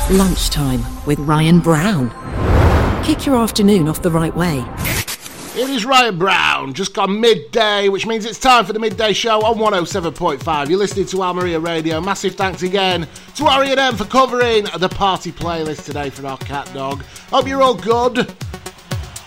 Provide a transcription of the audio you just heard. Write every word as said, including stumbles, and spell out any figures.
Lunchtime with Ryan Brown. Kick your afternoon off the right way. It is Ryan Brown, just gone midday, which means it's time for the midday show on one oh seven point five. You're listening to Almeria Radio. Massive thanks again to Ari and M for covering the party playlist today for our cat dog. Hope you're all good.